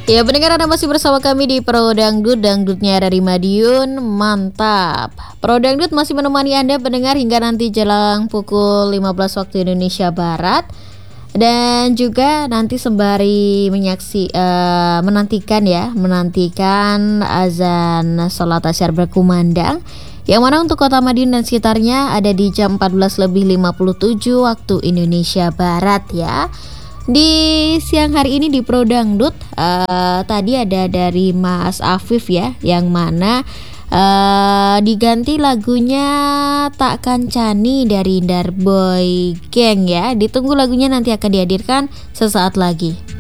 Ya pendengar, Anda masih bersama kami di Pro Dangdut, dangdutnya dari Madiun, mantap. Pro Dangdut masih menemani Anda pendengar hingga nanti jelang pukul 15 waktu Indonesia Barat. Dan juga nanti sembari menantikan azan sholat asyar berkumandang, yang mana untuk kota Madiun dan sekitarnya ada di jam 14:57 waktu Indonesia Barat ya. Di siang hari ini di Pro Dangdut tadi ada dari Mas Afif ya, yang mana diganti lagunya Tak Kancani dari Darboy Gang ya. Ditunggu lagunya nanti akan dihadirkan sesaat lagi.